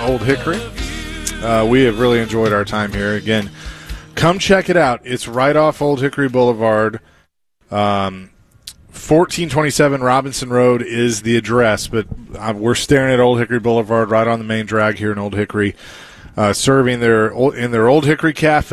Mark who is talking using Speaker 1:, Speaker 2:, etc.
Speaker 1: Old Hickory. We have really enjoyed our time here. Again, come check it out. It's right off Old Hickory Boulevard. 1427 Robinson Road is the address, but we're staring at Old Hickory Boulevard right on the main drag here in Old Hickory, serving in their Old Hickory Cafe.